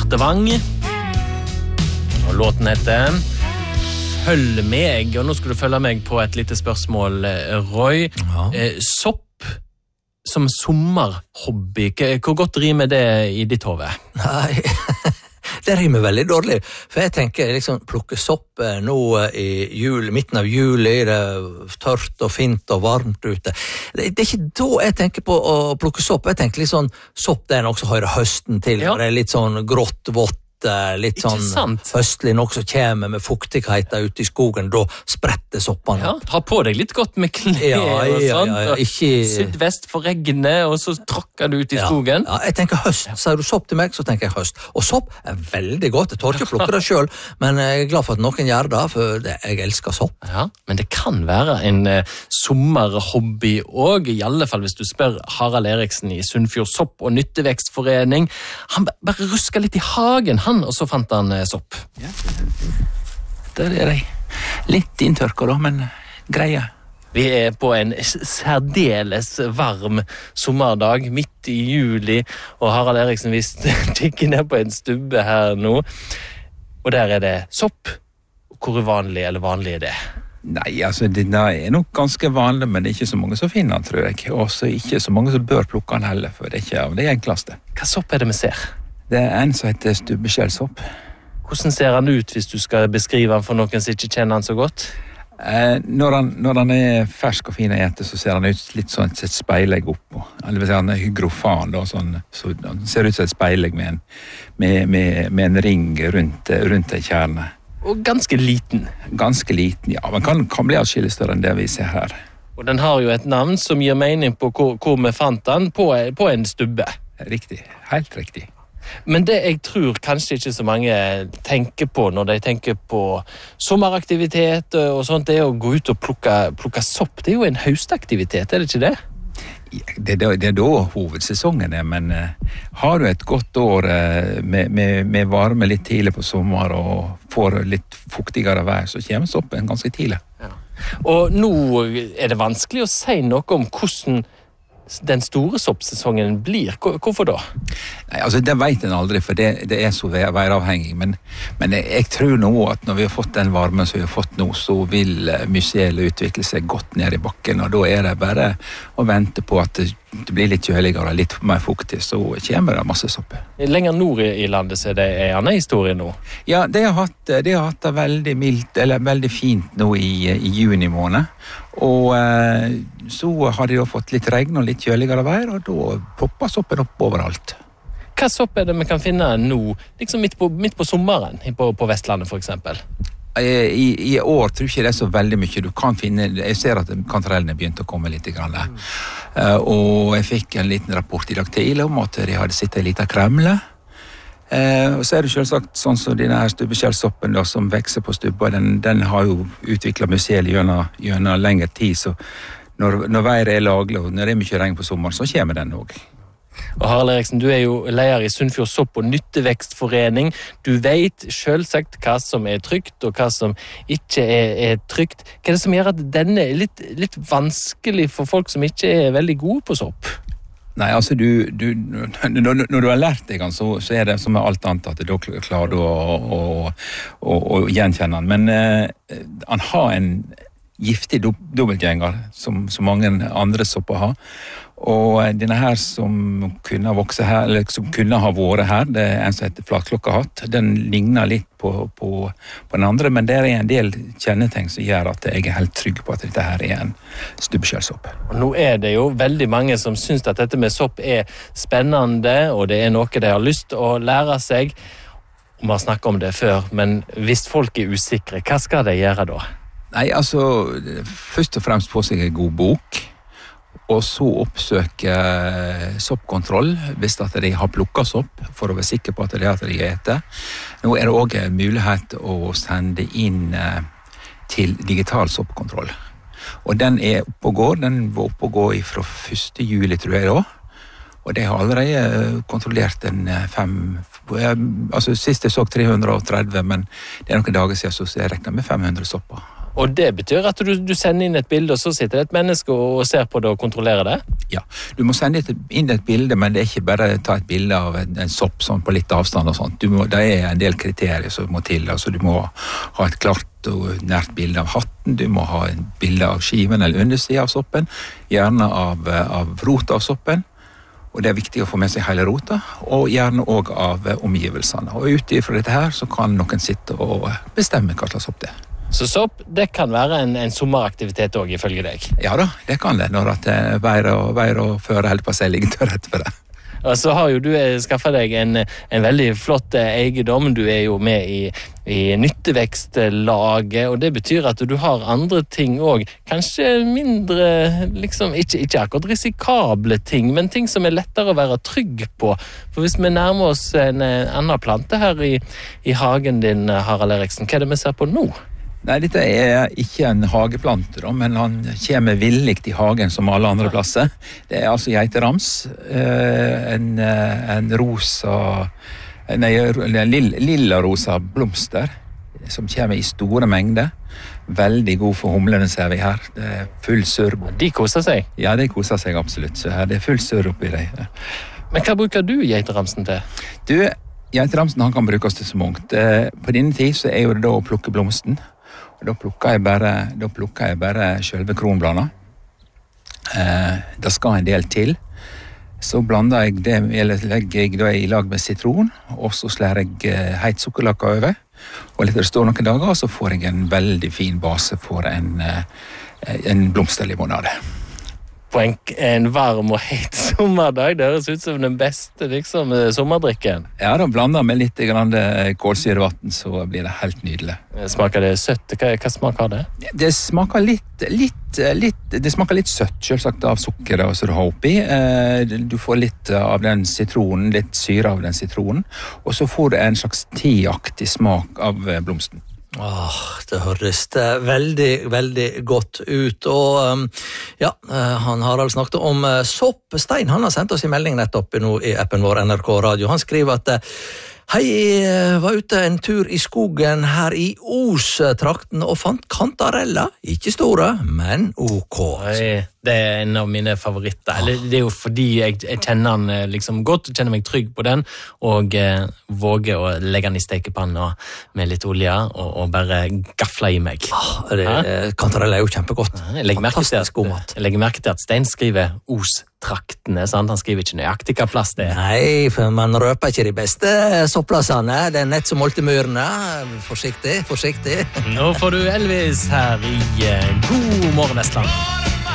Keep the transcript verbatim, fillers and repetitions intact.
Marte Wang. Og låten heter Følg meg, og nå skal du følge meg på et lite spørsmål, Roy. Ja. Eh, sopp som sommerhobby, hvor godt rimer det i ditt hode? Nei, det rimer veldig dårlig, for jeg tenker liksom plukke sopp nå i jul, midten av juli, det er tørt og fint og varmt ute. Det, det er ikke da jeg tenker på å plukke sopp, jeg tenker litt sånn, sopp det er noe som hører høsten til, ja. Det er litt sånn grått, vått, litt sånn høstlig, noe som kommer med fuktigheten ute i skogen, da spretter soppene. Ja, ha på deg litt godt med klær ja, og ja, sånt, ja, ja, ikke... sydvest for regnet, og så tråkker du ut i ja, skogen. Ja, jeg tenker høst. Sier du sopp til meg, så tenker jeg høst. Og sopp er veldig godt, jeg tør ikke plukke det selv, men jeg er glad for at noen gjør det, for det, jeg elsker sopp. Ja, men det kan være en uh, sommerhobby også, i alle fall hvis du spør Harald Eriksen i Sunnfjord Sopp- og Nyttevekstforening. Han bare rusker litt i hagen, han, og så fant han eh, sopp. Ja, der er de. Litt inntørka da, men greie. Vi er på en særdeles varm sommerdag, midt i juli, og Harald Eriksen vist kikker ned på en stubbe her nå. Og der er det sopp. Hvor uvanlig eller vanlig er det? Nei, altså, det er nok ganske vanlig, men det er ikke så mange som finner den, tror jeg. Og så ikke så mange som bør plukke den heller, for det er ikke av det enkleste. Hva sopp er det vi ser? Det er en som heter stubbeskjellsopp. Hvordan ser han ut hvis du skal beskrive han for noen som ikke kjenner han så godt? Eh, når, han, når han er fersk og fin og gjette, så ser han ut litt sånn et speilegg oppå. Eller hvis han er hygrofan, da, sånn, så han ser ut som et speilegg med en, med, med, med en ring rundt, rundt en kjerne. Og ganske liten. Ganske liten, ja. Men kan, kan bli atskillig større enn det vi ser her. Og den har jo et navn som gir mening på hvor, hvor vi fant den, på, på en stubbe. Riktig, helt riktig. Men det jeg tror kanskje ikke så mange tenker på når de tenker på sommeraktivitet og sånt, det er å gå ut og plukke, plukke sopp. Det er jo en høstaktivitet, er det ikke det? Ja, det, det, det er da hovedsesongen er, men uh, har du et godt år uh, med, med, med varme litt tidlig på sommer og får litt fuktigere vær, så kommer soppen ganske tidlig. Ja. Og nå er det vanskelig å si noe om hvordan den store soppsesongen blir. Hvorfor da? Nei, altså det vet en aldri, for det, det er så væravhengig, men, men jeg, jeg tror nå at når vi har fått den varmen som vi har fått nå, så vil mycelet utvikle seg godt ned i bakken, og da er det bare å vente på at det, det blir litt kjøligere og litt mer fuktig, så kommer det masse sopp. Lenger nord i landet så er det en annen historie nå? Ja, det har hatt, det har hatt det veldig mildt, eller veldig fint nå i, i juni måned, og eh, så har de jo fått litt regn og litt kjøligere vær, og da popper soppen opp overalt. Hva sopp er det vi kan finne nå, liksom midt på, midt på sommeren, på, på Vestlandet for eksempel? I, I år tror jeg ikke det er så veldig mye du kan finne. Jeg ser at kantarellene begynte å komme litt grann der. Mm. Uh, og jeg fikk en liten rapport i dag tidlig om at de hadde sittet i liten kremle. Uh, og så er det selvsagt sånn som denne her stubbeskjellsoppen da, som vekser på stubba, den, den har jo utviklet mycel gjennom, gjennom lengre tid, så når, når været er laglig, og når det er mye regn på sommeren, så kommer den også. Og Harald Eriksen, du er jo leder i Sunnfjord Sopp- og Nyttevekstforening. Du vet selvsagt hva som er trygt og hva som ikke er, er trygt. Hva er det som gjør at denne er litt, litt vanskelig for folk som ikke er veldig gode på sopp? Nei, altså du, du når, når du har lært deg han, så, så er det som med alt annet at da klarer du å, å, å, å gjenkjenne han. Men eh, han har en giftig dobbeltgjenger som, som mange andre sopper har. Og denne her som kunne ha vokset her, eller som kunne ha vært her, det er en som heter flatklokkehatt. Den ligner litt på, på, på den andre, men det er en del kjennetegn som gjør at jeg er helt trygg på at dette her er en stubbeskjellsopp. Og nå er det jo veldig mange som syns at dette med sopp er spennende, og det er noe de har lyst til å lære seg. Vi har snakket om det før, men hvis folk er usikre, hva skal de gjøre da? Nei, altså, først og fremst få seg en god bok, og så oppsøke soppkontroll hvis at de har plukket sopp, for å være sikker på at det er at de eter. Nå er det også en mulighet å sende inn til digital soppkontroll. Og den er oppe og går, den var oppe og gå fra første juli, tror jeg da. Og de har allerede kontrollert en fem, altså sist jeg så tre hundre og tretti, men det er noen dager siden så jeg regnet med fem hundre sopper. Og det betyr at du, du sender inn et bilde, og så sitter det et menneske og ser på det og kontrollerer det? Ja, du må sende inn et bilde, men det er ikke bare ta et bilde av en, en sopp sånn på litt avstand og sånt. Du må, det er en del kriterier som må til. Altså, du må ha et klart og nært bilde av hatten, du må ha et bilde av skiven eller undersiden av soppen, gjerne av, av rota av soppen. Og det er viktig å få med seg hele rota, og gjerne også av omgivelsene. Og ut ifra dette her så kan noen sitte og bestemme hva slags sopp det er. Så sopp, det kan være en, en sommeraktivitet også, ifølge deg? Ja da, det kan det, når at vær og, vær og føre holder på seg ligger til rett for det. Og så har jo du skaffet deg en, en veldig flott eiendom. Du er jo med i, i nyttevekstlaget, og det betyr at du har andre ting også. Kanskje mindre, liksom, ikke, ikke akkurat risikable ting, men ting som er lettere å være trygg på. For hvis vi nærmer oss en annen plante her i, i hagen din, Harald Eriksen, hva er det vi ser på nå? Nei, dette er ikke en hageplante, men han kommer villigt i hagen som alle andre plasser. Det er altså geiterams, en, en rosa, nei, en lilla rosa blomster, som kommer i store mengder. Veldig god for humlene, ser vi her. Det er full surr. De koser seg? Ja, de koser seg absolutt. Så her, det er full surr oppi dem. Men hva bruker du geiteramsen til? Du, geiteramsen han kan brukes til så mangt. På denne tid så er jo det da å plukke blomsten. Da plukker jeg bare, da plukker jeg bare selve kronbladene. Eh, det skal en del til. Så blander jeg det, eller legger jeg det i lag med sitron, og så slår jeg heit sukkerlakka over. Og litt det står noen dager, så får jeg en veldig fin base for en, en blomsterlimonade. På en, en varm og heit sommerdag, det høres ut som den beste liksom, sommerdrikken. Ja, da blander med litt grann kålsyrevatten, så blir det helt nydelig. Smaker det søtt? Hva, hva smaker det? Det smaker litt, litt, litt, det smaker litt søtt, selvsagt, av sukkeret som du har oppi. Du får litt av den sitronen, litt syre av den sitronen, og så får du en slags teaktig smak av blomsten. Åh, det høres det veldig, veldig godt ut. Og um, ja, han Harald snakket om uh, sopp. Stein, han har sendt oss en melding nettopp nå i appen vår N R K Radio. Han skriver at uh, hei, jeg var ute en tur i skogen her i Os-trakten og fant kantarella. Ikke store, men ok. Oi, det er en av mine favoritter. Eller, det er jo fordi jeg, jeg kjenner den liksom godt, kjenner meg trygg på den, og eh, våger å legge den i stekepanna med litt olje, og, og bare gafle i meg. Ah, det, kantarella er jo kjempegodt. Jeg legger merke til at, god mat. jeg legger merke til at Stein skriver Os-traktene, sant? Han skriver ikke nøyaktig hva plass det er. Nei, for man røper ikke de beste soppplassene. Det er nett som Moltemyrene. Forsiktig, forsiktig. Nå får du Elvis her i God morgen Vestland.